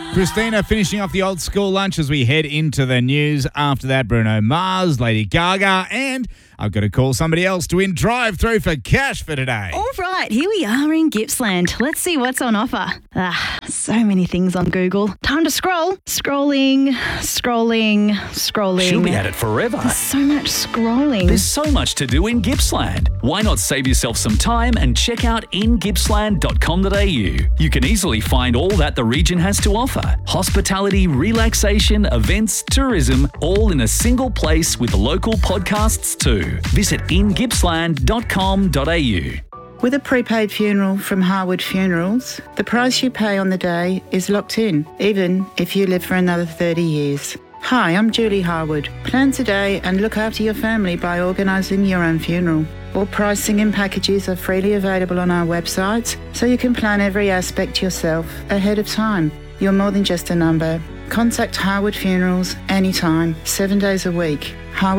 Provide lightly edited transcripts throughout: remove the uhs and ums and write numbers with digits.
Christina finishing off the old school lunch as we head into the news. After that, Bruno Mars, Lady Gaga, and I've got to call somebody else to win drive-through for cash for today. All right, here we are in Gippsland. Let's see what's on offer. So many things on Google. Time to scroll. Scrolling. She'll be at it forever. There's so much scrolling. There's so much to do in Gippsland. Why not save yourself some time and check out ingippsland.com.au? You can easily find all that the region has to offer. Hospitality, relaxation, events, tourism, all in a single place with local podcasts too. Visit ingippsland.com.au. With a prepaid funeral from Harwood Funerals, the price you pay on the day is locked in, even if you live for another 30 years. Hi, I'm Julie Harwood. Plan today and look after your family by organising your own funeral. All pricing and packages are freely available on our website, so you can plan every aspect yourself ahead of time. You're more than just a number. Contact Harwood Funerals anytime, 7 days a week.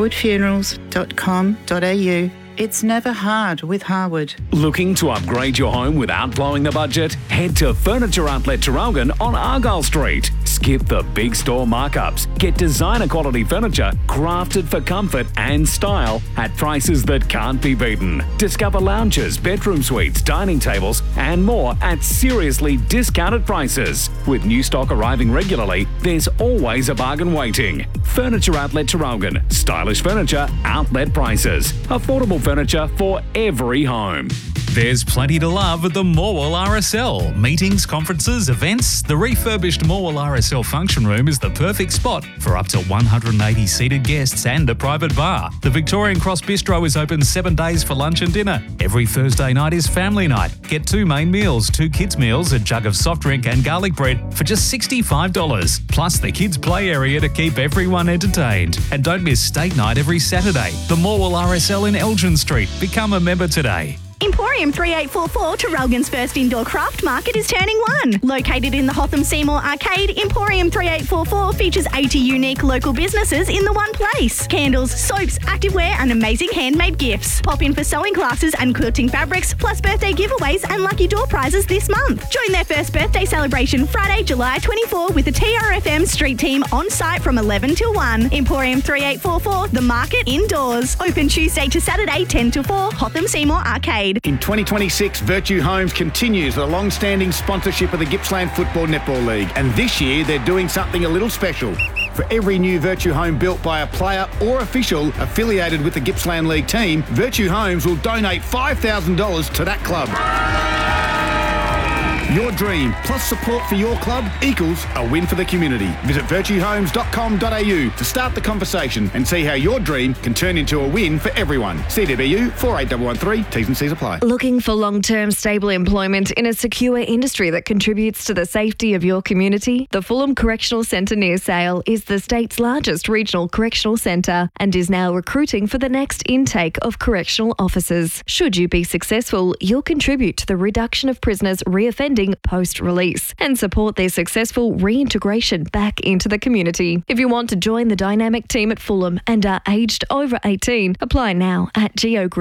harwoodfunerals.com.au. It's never hard with Harwood. Looking to upgrade your home without blowing the budget? Head to Furniture Outlet Traralgon on Argyle Street. Skip the big store markups. Get designer quality furniture crafted for comfort and style at prices that can't be beaten. Discover lounges, bedroom suites, dining tables, and more at seriously discounted prices. With new stock arriving regularly, there's always a bargain waiting. Furniture Outlet Traralgon. Stylish furniture, outlet prices. Affordable furniture for every home. There's plenty to love at the Morwell RSL. Meetings, conferences, events. The refurbished Morwell RSL function room is the perfect spot for up to 180 seated guests and a private bar. The Victorian Cross Bistro is open 7 days for lunch and dinner. Every Thursday night is family night. Get 2 main meals, 2 kids meals, a jug of soft drink and garlic bread for just $65. Plus the kids play area to keep everyone entertained. And don't miss state night every Saturday. The Morwell RSL in Elgin Street. Become a member today. Emporium 3844, Traralgon's first indoor craft market, is turning 1. Located in the Hotham Seymour Arcade, Emporium 3844 features 80 unique local businesses in the one place. Candles, soaps, activewear and amazing handmade gifts. Pop in for sewing classes and quilting fabrics, plus birthday giveaways and lucky door prizes this month. Join their first birthday celebration Friday, July 24 with the TRFM street team on site from 11 till 1. Emporium 3844, the market indoors. Open Tuesday to Saturday 10 till 4, Hotham Seymour Arcade. In 2026, Virtue Homes continues the long-standing sponsorship of the Gippsland Football Netball League, and this year they're doing something a little special. For every new Virtue home built by a player or official affiliated with the Gippsland League team, Virtue Homes will donate $5,000 to that club. Your dream plus support for your club equals a win for the community. Visit virtuehomes.com.au to start the conversation and see how your dream can turn into a win for everyone. CDBU 48113, T's and C's apply. Looking for long-term stable employment in a secure industry that contributes to the safety of your community? The Fulham Correctional Centre near Sale is the state's largest regional correctional centre and is now recruiting for the next intake of correctional officers. Should you be successful, you'll contribute to the reduction of prisoners reoffending post-release and support their successful reintegration back into the community. If you want to join the dynamic team at Fulham and are aged over 18, apply now at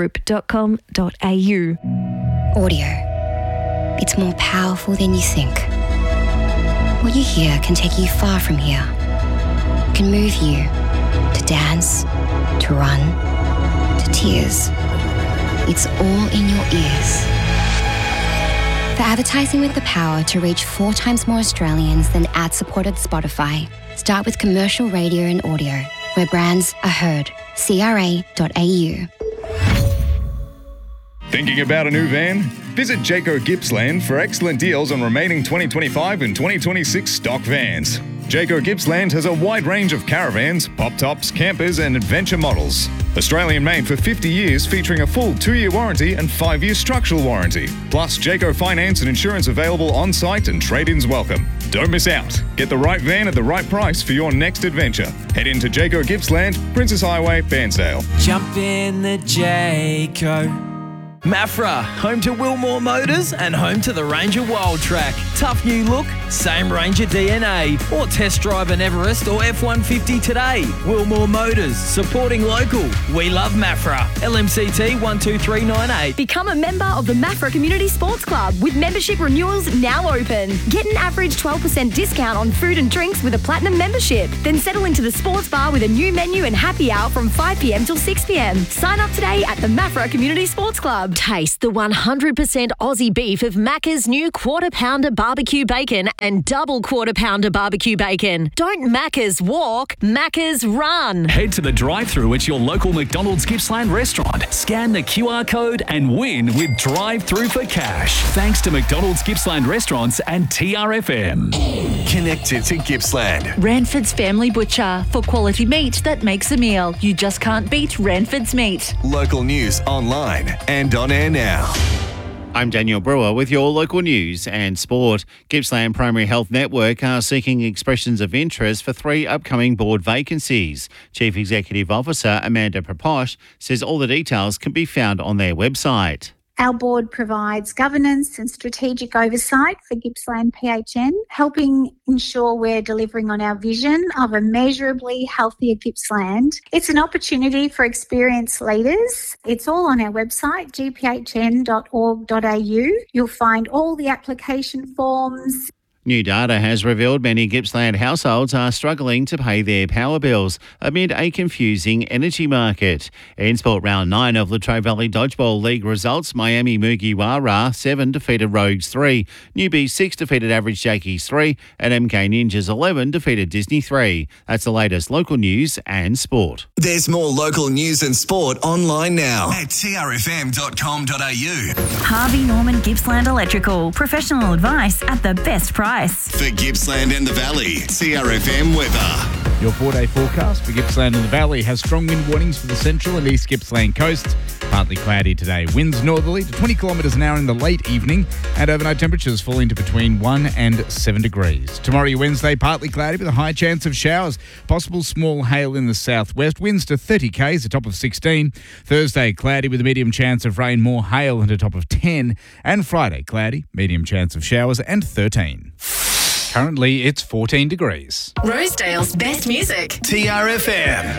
geogroup.com.au. Audio. It's more powerful than you think. What you hear can take you far from here. It can move you to dance, to run, to tears. It's all in your ears. For advertising with the power to reach 4 times more Australians than ad-supported Spotify, start with commercial radio and audio, where brands are heard. CRA.au. Thinking about a new van? Visit Jayco Gippsland for excellent deals on remaining 2025 and 2026 stock vans. Jayco Gippsland has a wide range of caravans, pop-tops, campers and adventure models. Australian made for 50 years, featuring a full 2-year warranty and 5-year structural warranty. Plus, Jayco finance and insurance available on-site and trade-ins welcome. Don't miss out. Get the right van at the right price for your next adventure. Head into Jayco Gippsland, Princess Highway, Bairnsdale. Jump in the Jayco. Mafra, home to Wilmore Motors and home to the Ranger Wild Track. Tough new look, same Ranger DNA. Or test drive an Everest or F-150 today. Wilmore Motors, supporting local. We love Mafra. LMCT 12398. Become a member of the Mafra Community Sports Club with membership renewals now open. Get an average 12% discount on food and drinks with a platinum membership. Then settle into the sports bar with a new menu and happy hour from 5 p.m. till 6 p.m. Sign up today at the Mafra Community Sports Club. Taste the 100% Aussie beef of Macca's new Quarter Pounder Barbecue Bacon and Double Quarter Pounder Barbecue Bacon. Don't Macca's walk, Macca's run. Head to the drive-thru at your local McDonald's Gippsland restaurant. Scan the QR code and win with drive-thru for cash. Thanks to McDonald's Gippsland restaurants and TRFM. Connected to Gippsland. Ranford's Family Butcher. For quality meat that makes a meal. You just can't beat Ranford's meat. Local news online and on air now. I'm Daniel Brewer with your local news and sport. Gippsland Primary Health Network are seeking expressions of interest for 3 upcoming board vacancies. Chief Executive Officer Amanda Praposh says all the details can be found on their website. Our board provides governance and strategic oversight for Gippsland PHN, helping ensure we're delivering on our vision of a measurably healthier Gippsland. It's an opportunity for experienced leaders. It's all on our website, gphn.org.au. You'll find all the application forms. New data has revealed many Gippsland households are struggling to pay their power bills amid a confusing energy market. In Sport Round 9 of Latrobe Valley Dodgeball League results, Miami Mugiwara 7 defeated Rogues 3, Newbies 6 defeated Average Jackies 3, and MK Ninjas 11 defeated Disney 3. That's the latest local news and sport. There's more local news and sport online now at trfm.com.au. Harvey Norman Gippsland Electrical. Professional advice at the best price. For Gippsland and the Valley, TRFM weather. Your 4-day forecast for Gippsland and the Valley has strong wind warnings for the central and east Gippsland coasts. Partly cloudy today. Winds northerly to 20 kilometres an hour in the late evening, and overnight temperatures falling to between 1 and 7 degrees. Tomorrow, Wednesday, partly cloudy with a high chance of showers. Possible small hail in the southwest. Winds to 30 k's, a top of 16. Thursday, cloudy with a medium chance of rain, more hail, and a top of 10. And Friday, cloudy, medium chance of showers, and 13. Currently, it's 14 degrees. Rosedale's best music. TRFM.